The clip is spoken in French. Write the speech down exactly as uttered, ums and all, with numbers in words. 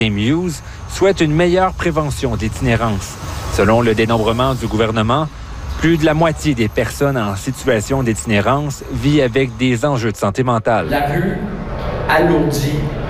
Muse souhaite une meilleure prévention d'itinérance. Selon le dénombrement du gouvernement, plus de la moitié des personnes en situation d'itinérance vit avec des enjeux de santé mentale. La rue alourdit